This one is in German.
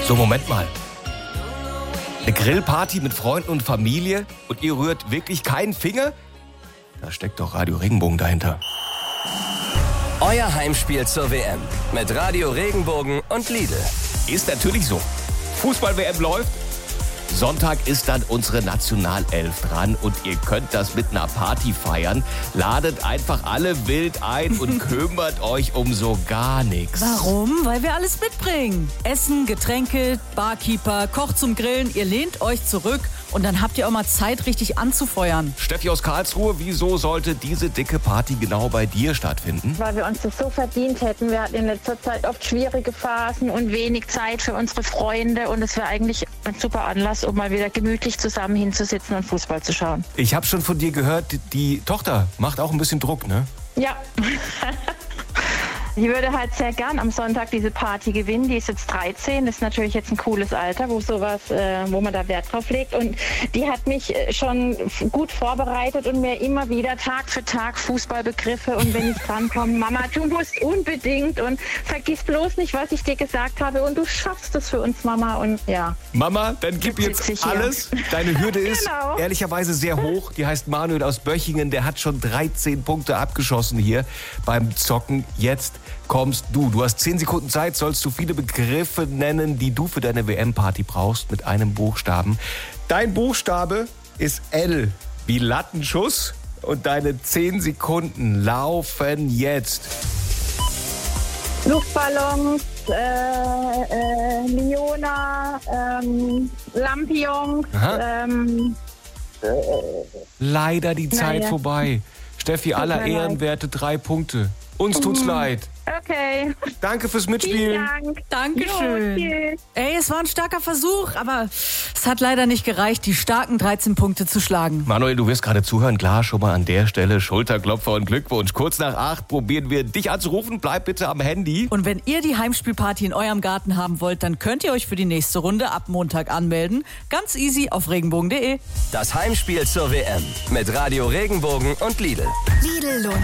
So, Moment mal. Eine Grillparty mit Freunden und Familie und ihr rührt wirklich keinen Finger? Da steckt doch Radio Regenbogen dahinter. Euer Heimspiel zur WM mit Radio Regenbogen und Lidl. Ist natürlich so. Fußball-WM läuft. Sonntag ist dann unsere Nationalelf dran und ihr könnt das mit einer Party feiern. Ladet einfach alle wild ein und kümmert euch um so gar nichts. Warum? Weil wir alles mitbringen. Essen, Getränke, Barkeeper, Koch zum Grillen. Ihr lehnt euch zurück und dann habt ihr auch mal Zeit, richtig anzufeuern. Steffi aus Karlsruhe, wieso sollte diese dicke Party genau bei dir stattfinden? Weil wir uns das so verdient hätten. Wir hatten in letzter Zeit oft schwierige Phasen und wenig Zeit für unsere Freunde. Und es wäre eigentlich ein super Anlass, um mal wieder gemütlich zusammen hinzusitzen und Fußball zu schauen. Ich habe schon von dir gehört, die Tochter macht auch ein bisschen Druck, ne? Ja. Die würde halt sehr gern am Sonntag diese Party gewinnen. Die ist jetzt 13, das ist natürlich jetzt ein cooles Alter, wo man da Wert drauf legt. Und die hat mich schon gut vorbereitet und mir immer wieder Tag für Tag Fußballbegriffe. Und wenn ich drankomme, Mama, du musst unbedingt und vergiss bloß nicht, was ich dir gesagt habe. Und du schaffst es für uns, Mama. Und ja. Mama, dann gib jetzt alles. Deine Hürde ist Genau. ehrlicherweise sehr hoch. Die heißt Manuel aus Böchingen. Der hat schon 13 Punkte abgeschossen hier beim Zocken. Jetzt kommst du. Du hast 10 Sekunden Zeit, sollst du viele Begriffe nennen, die du für deine WM-Party brauchst, mit einem Buchstaben. Dein Buchstabe ist L wie Lattenschuss und deine 10 Sekunden laufen jetzt. Luftballons, Liona, Lampions, Leider die Zeit Naja. vorbei. Steffi, aller mir leid. Ehrenwerte 3 Punkte. Uns tut's leid. Okay, Danke fürs vielen Mitspielen. Dank. Dankeschön. Jo, tschüss. Ey, es war ein starker Versuch, aber es hat leider nicht gereicht, die starken 13 Punkte zu schlagen. Manuel, du wirst gerade zuhören. Klar, schon mal an der Stelle Schulterklopfer und Glückwunsch. Kurz nach 8 probieren wir dich anzurufen. Bleib bitte am Handy. Und wenn ihr die Heimspielparty in eurem Garten haben wollt, dann könnt ihr euch für die nächste Runde ab Montag anmelden. Ganz easy auf regenbogen.de. Das Heimspiel zur WM mit Radio Regenbogen und Lidl. Lidl lohnt